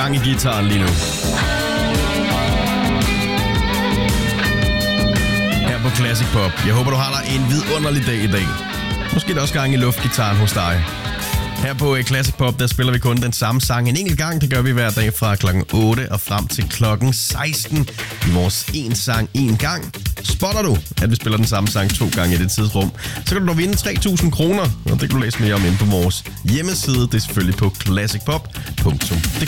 gang i guitaren lige nu. Her på Classic Pop. Jeg håber, du har dig en vidunderlig dag i dag. Måske er der også gang i luftgitaren hos dig. Her på Classic Pop, der spiller vi kun den samme sang en enkelt gang. Det gør vi hver dag fra klokken 8 og frem til klokken 16 i vores en sang en gang. Spotter du, at vi spiller den samme sang 2 gange i det tidsrum, så kan du dog vinde 3.000 kroner, og det kan du læse mere om inde på vores hjemmeside. Det er selvfølgelig på classicpop.dk.